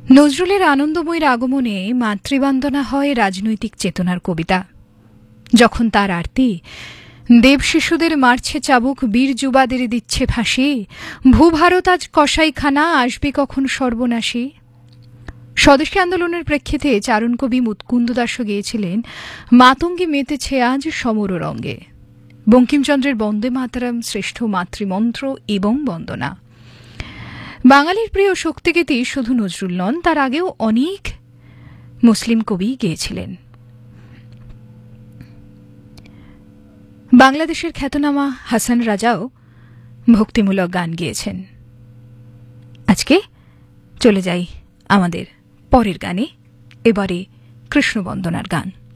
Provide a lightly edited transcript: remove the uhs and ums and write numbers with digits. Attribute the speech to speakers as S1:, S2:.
S1: নজরুলের আনন্দময়ীর আগমনে মাতৃবন্দনা হয় রাজনৈতিক চেতনার কবিতা। যখন তার আরতি দেব শিশুদের মারছে চাবুক, বীর যুবাদের দিচ্ছে ফাঁসি, ভূভারত আজ কসাইখানা, আসবে কখন সর্বনাশী। স্বদেশী আন্দোলনের প্রেক্ষিতে চারণকবি মুৎকুন্দ দাসও গেয়েছিলেন মাতঙ্গী মেতেছে আজ সমর রঙ্গে। বঙ্কিমচন্দ্রের বন্দে মাতরম শ্রেষ্ঠ মাতৃমন্ত্র এবং বন্দনা। বাঙালির প্রিয় শক্তিগীতি শুধু নজরুল নন, তার আগেও অনেক মুসলিম কবি গেয়েছিলেন। বাংলাদেশের খ্যাতনামা হাসান রাজাও ভক্তিমূলক গান গেয়েছেন। আজকে চলে যাই আমাদের পরের গানে, এবারে কৃষ্ণবন্দনার গান।